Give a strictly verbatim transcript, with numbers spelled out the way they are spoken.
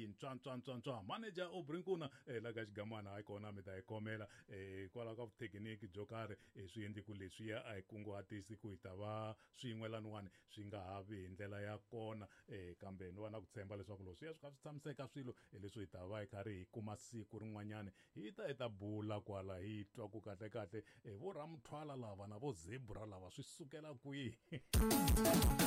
ntswa ntswa ntswa ntswa manager obrinkuna eh, la ka xigamana a kona mi ta yi khomela eh, kwala ka vuthekiniki byo karhi eh, swi endli ku leswiya a hi kunguhatisi ku hi ta va swin'we laniwani swi nga ha vi hi ndlela ya kona eh, kambe ni va na ku tshemba leswaku loko swi ya swi kha swi tshamiseka swilo hi leswi hi ta va hi karhi hi kuma siku rin'wanyana hi ta hi ta bula kwala hi twa ku kahle kahle eh, vo ramuthwala lava na vo zebra lava swi sukela kwihi